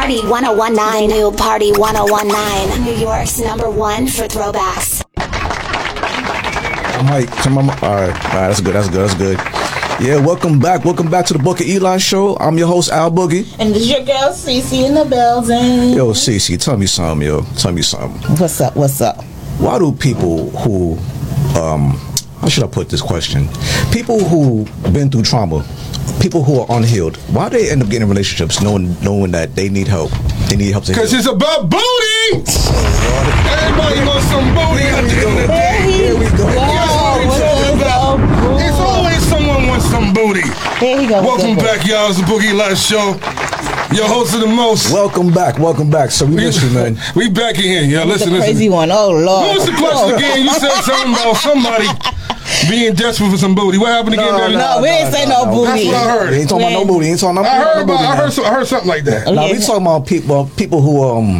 Party 1019. The new Party 1019. New York's #1 for throwbacks. Alright, that's good. Yeah, welcome back to the Booker Eli Show. I'm your host, Al Boogie. And this is your girl, Cece, in the building. Yo, Cece, tell me something, What's up? Why do people who, how should I put this question? People who been through trauma, people who are unhealed, why do they end up getting in relationships knowing that they need help? They need help to heal? Because it's about booty! Everybody wants some booty at the end of the day. Here we go. It's always someone wants some booty. Here he goes. Welcome back, y'all. It's the Boogie Live Show. Your host of the most. Welcome back. So we miss you, man. We back in here, y'all. Listen. Crazy one. Oh, Lord. What was the question again? You said something about somebody being desperate for some booty. What happened again, baby? No, we ain't say no booty. That's what I heard. We ain't talking about no booty. I heard something like that. Now we talking about people who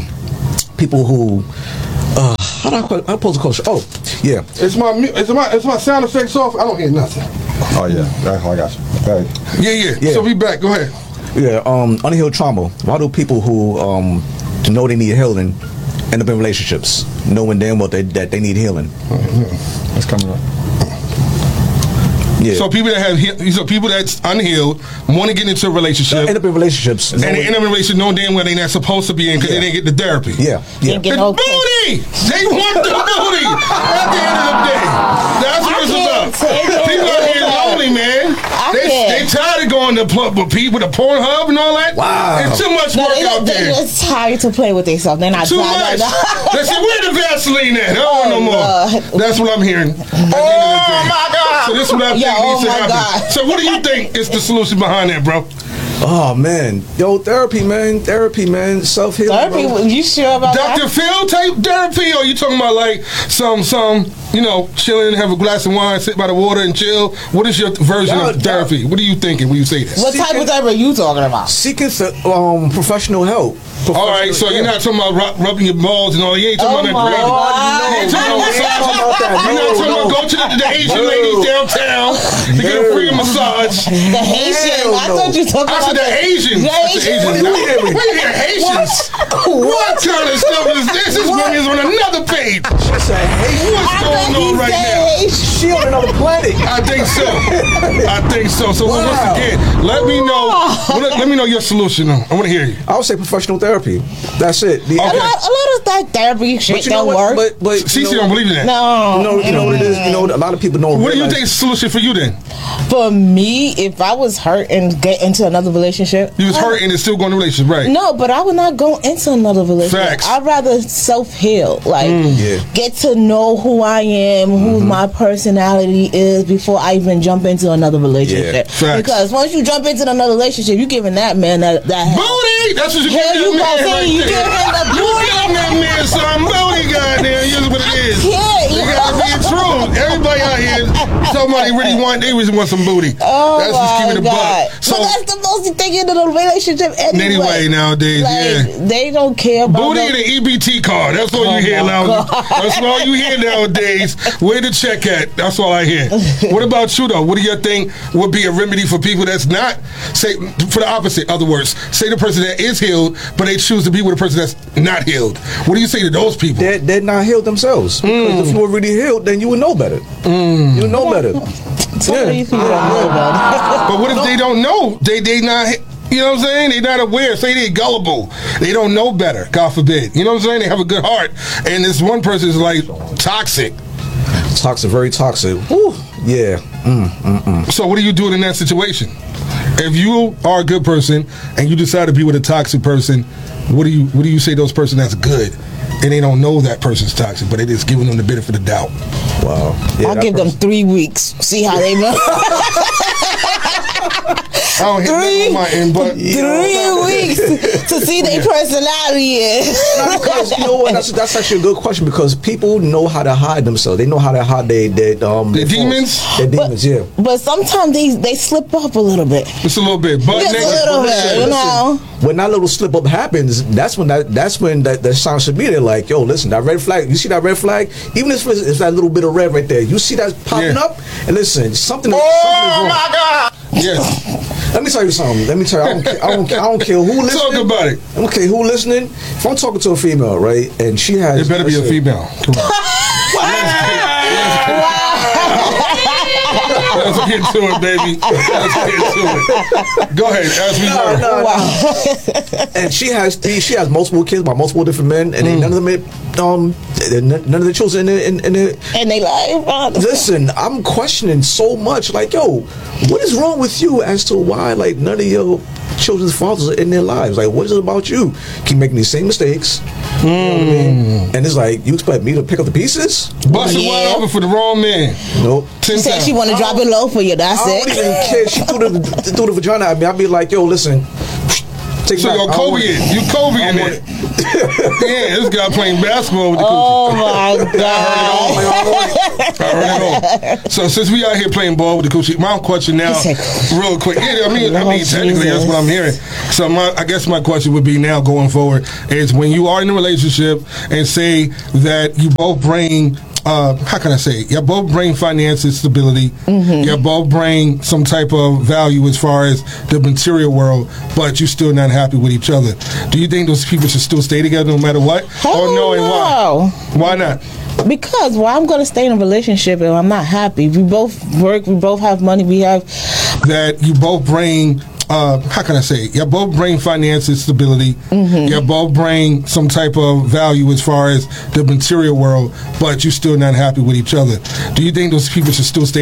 how do I pose the question? Oh, yeah. It's my sound effects off. I don't hear nothing. Oh yeah, I got you. Right. Yeah. So we back. Go ahead. Yeah. Unhealed trauma. Why do people who know they need healing end up in relationships knowing damn well that they need healing? That's coming up. Yeah. So people that's unhealed want to get into a relationship, end up in relationships, and they end up in a relationship knowing damn well they're not supposed to be in because they didn't get the therapy. Yeah. It's booty. They want the booty. At the end of the day, that's what it's about. People out here lonely, man. They tired of going to club with people, the Pornhub and all that. Wow. It's too much work out there. They're just tired to play with themselves. They're not too much. They say, where the Vaseline at? I don't want no more. That's what I'm hearing. Oh my God. So this is what I think needs to happen. So what do you think is the solution behind that, bro? Oh man, therapy, man, self-healing. Therapy, bro. you sure about that? Dr. Phil type therapy, or you talking about like some chilling, have a glass of wine, sit by the water and chill? What is your version of therapy? What are you thinking when you say this? What type of therapy are you talking about? Seeking professional help. All right, so you're not talking about rubbing your balls and all. You ain't talking about that crazy. You ain't talking about go to the Asian ladies downtown to get a free massage. The Haitian. I thought you talking about the Asians. What do you hear, Haitians? What kind of stuff is this? This woman is on another page. What's going on right now? She on another planet. I think so. So once again, let me know. Let me know your solution. I want to hear you. I would say professional therapy. That's it. A lot of that therapy shit don't work. But CC don't believe in that. No. You know what it is? A lot of people don't. What do you think is the solution for you then? For me, if I was hurt and get into another relationship, you was hurt and it's still going to relationship, right? No, but I would not go into another relationship. Facts. I'd rather self-heal, get to know who I am, who my personality is before I even jump into another relationship. Yeah. Because once you jump into another relationship, you're giving that man that booty. That's what you give that man right you there. give him the booty. You give that man some booty, goddamn. Here's what it is. You gotta be true. Everybody out here, somebody they really want some booty. Oh, that's just keeping the buck. So that's the most thing in the relationship anyway. Nowadays, they don't care about booty and an EBT card. That's all you hear now. That's all you hear nowadays. Where the check at? That's all I hear. What about you though? What do you think would be a remedy for people that's not, say, for the opposite? Other words, say the person that is healed, but they choose to be with a person that's not healed. What do you say to those people? They're not healed themselves. Because if you were really healed, then you would know better. You would know better. But what if they don't know? They not. You know what I'm saying? They're not aware. Say they're gullible. They don't know better. God forbid. You know what I'm saying? They have a good heart, and this one person is like toxic. Toxic, very toxic. Whew. Yeah. So what are you doing in that situation? If you are a good person and you decide to be with a toxic person, what do you say to those person that's good and they don't know that person's toxic, but they just giving them the benefit of the doubt? Wow. Yeah, I'll give them 3 weeks. See how they know. I don't hit that on my end, but 3 weeks to see their personality is. Because you know what? That's actually a good question because people know how to hide themselves. They know how to hide their demons. Their demons, yeah. But sometimes they slip up a little bit. Just a little bit, but just a little bit, you know. When that little slip up happens, that's when that sign should be there. Like, yo, listen, that red flag. You see that red flag? Even if it's that little bit of red right there, you see that popping up. And listen, something. Oh my God! Yes. Let me tell you something. Let me tell you. I don't care who listening. Talk about it. I don't care who listening. If I'm talking to a female, right, and she has, It better be a female. Come on. Let's get to it, baby. Let's get to it. Go ahead, as we learn. And she has multiple kids by multiple different men, and none of them, none of the children in they like. Listen, I'm questioning so much. Like, yo, what is wrong with you as to why like none of your children's fathers are in their lives? Like, what is it about you? Keep making these same mistakes. You know what I mean? And it's like, you expect me to pick up the pieces? Bust it wide open for the wrong man. Nope. She said she want to drop it low for you. That's I don't it. even care. She threw the vagina at me. I'd be like, yo, listen. Take So back. you're Kobe in. You Kobe in it. Yeah, this guy playing basketball with the Oh my I heard it all. So since we out here playing ball with the coochie, my question now, real quick. Yeah, I mean, technically that's what I'm hearing. So I guess my question would be now going forward is when you are in a relationship and say that you both bring. How can I say it? You both bring finances, stability. You both bring some type of value as far as the material world, but you're still not happy with each other. Do you think those people should still stay together no matter what? Or no, and why? Why not? Because I'm going to stay in a relationship if I'm not happy. We both work, we both have money, we have... That you both bring... how can I say it? You both bring finances, stability. You both bring some type of value as far as the material world, but you're still not happy with each other. Do you think those people should still stay